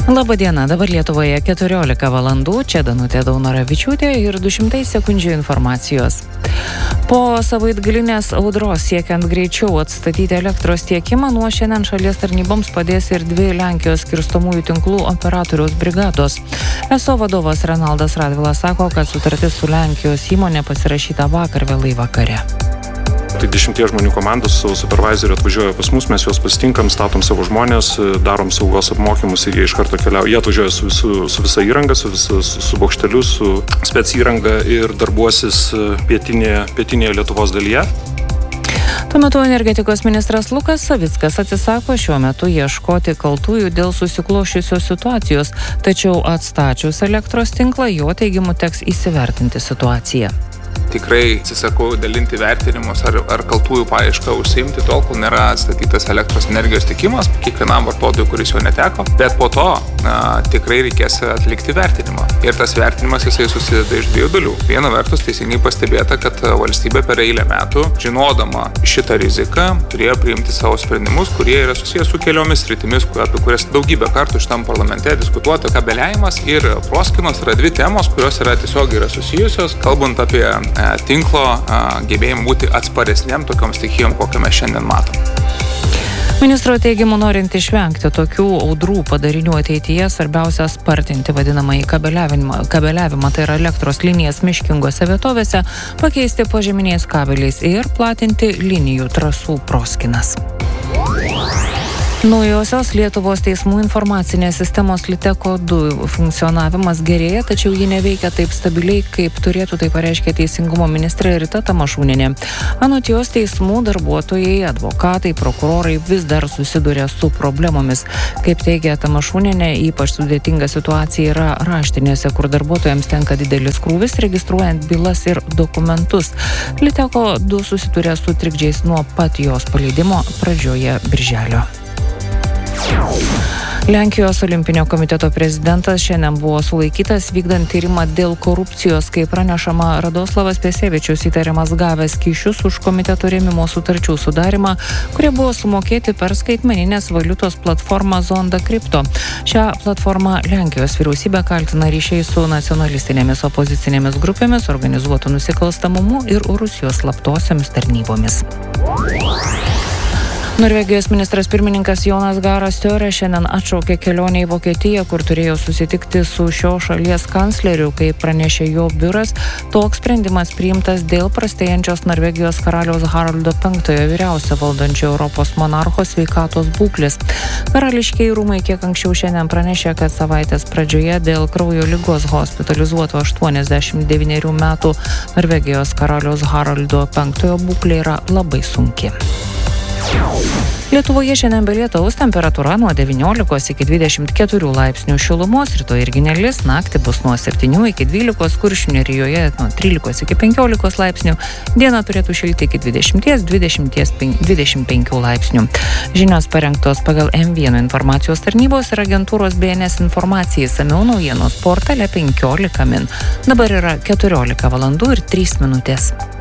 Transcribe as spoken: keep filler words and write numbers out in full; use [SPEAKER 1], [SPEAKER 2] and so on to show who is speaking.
[SPEAKER 1] Labadiena, dabar Lietuvoje keturiolika valandų, čia Danutė Daunoravičiūtė ir du šimtai sekundžių informacijos. Po savaitgalinės audros siekiant greičiau atstatyti elektros tiekimą, nuo šiandien šalies tarnyboms padės ir dvi Lenkijos skirstomųjų tinklų operatoriaus brigados. ESO vadovas Renaldas Radvilas sako, kad sutartis su Lenkijos įmonė pasirašyta vakar vėlai vakare.
[SPEAKER 2] Tai dešimties žmonių komandos su supervisoriu atvažiuoja pas mus, mes juos pasitinkam, statom savo žmonės, darom saugos apmokymus ir jie iš karto keliauja. Jie atvažiuoja su, su, su visa įranga, su, visa, su, su bokšteliu, su spec įranga ir darbuosis pietinėje, pietinėje Lietuvos dalyje.
[SPEAKER 1] Tuo metu energetikos ministras Lukas Savickas atsisako šiuo metu ieškoti kaltųjų dėl susiklošiusios situacijos, tačiau atstačius elektros tinklą, jo teigimu teks įsivertinti situaciją.
[SPEAKER 3] Tikrai atsisakau dalinti vertinimus ar, ar kaltųjų paiešką užsiimti tol, kol nėra atstatytas elektros energijos tiekimas kiekvienam vartotojui, kuris jo neteko. Bet po to na, tikrai reikės atlikti vertinimą. Ir tas vertinimas jisai susideda iš dviejų dalių. Viena vertus teisingai pastebėta, kad valstybė per eilę metų, žinodama šitą riziką, turėjo priimti savo sprendimus, kurie yra susijęs su keliomis sritimis, apie kurias daugybę kartų šitam parlamente diskutuota. Kabeliavimas ir proskinos yra dvi temos, kurios yra tiesiog yra susijusios, kalbant apie tinklo gebėjimą būti atsparesniam tokiom stichijom, kokią mes šiandien matom.
[SPEAKER 1] Ministro teigimu, norint išvengti tokių audrų padarinių ateityje, svarbiausia spartinti vadinamąjį kabeliavimą, kabeliavimą, tai yra elektros linijas miškingose vietovėse, pakeisti požeminiais kabeliais ir platinti linijų trasų proskinas. Naujosios Lietuvos teismų informacinės sistemos Liteko du funkcionavimas gerėja, tačiau ji neveikia taip stabiliai, kaip turėtų, tai pareiškė teisingumo ministrė Rita Tamašūnienė. Anot jos, teismų darbuotojai, advokatai, prokurorai vis dar susiduria su problemomis. Kaip teigia Tamašūnienė, ypač sudėtinga situacija yra raštinėse, kur darbuotojams tenka didelis krūvis, registruojant bylas ir dokumentus. Liteko du susiduria su trikdžiais nuo pat jos paleidimo pradžioje birželio. Lenkijos olimpinio komiteto prezidentas šiandien buvo sulaikytas vykdant tyrimą dėl korupcijos, kai pranešama, Radoslavas Pesevičius įtariamas gavęs kyšius už komiteto rėmimo sutarčių sudarimą, kurie buvo sumokėti per skaitmeninės valiutos platformą Zonda Crypto. Šią platformą Lenkijos vyriausybė kaltina ryšiais su nacionalistinėmis opozicinėmis grupėmis, organizuotų nusikalstamumu ir Rusijos slaptosiomis tarnybomis. Norvegijos ministras pirmininkas Jonas Garas Støre šiandien atšaukė kelionę į Vokietiją, kur turėjo susitikti su šio šalies kancleriu, kaip pranešė jo biuras. Toks sprendimas priimtas dėl prastėjančios Norvegijos karaliaus Haraldo penktojo vyriausio valdančio Europos monarcho sveikatos būklės. Karališkieji rūmai kiek anksčiau šiandien pranešė, kad savaitės pradžioje dėl kraujo ligos hospitalizuoto aštuoniasdešimt devynerių metų Norvegijos karaliaus Haraldo penktojo būklė yra labai sunki. Lietuvoje šiandien be lietaus, temperatūra nuo devyniolikos iki dvidešimt keturių laipsnių šilumos, rytoj irgi nelis, naktį bus nuo septynių iki dvylikos, Kuršių nerijoje nuo trylikos iki penkiolikos laipsnių, dieną turėtų šilti iki dvidešimt dvidešimt penkių laipsnių. Žinios parengtos pagal M vienas informacijos tarnybos ir agentūros B N S informacijai, samiau naujienos portale penkiolika min. Dabar yra keturiolika valandų ir trys minutės.